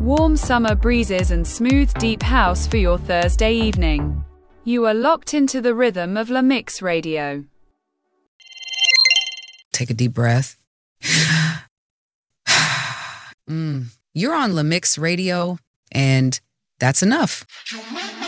warm summer breezes and smooth deep house for your Thursday evening. You are locked into the rhythm of La Mix Radio. Take a deep breath. You're on La Mix Radio, and that's enough.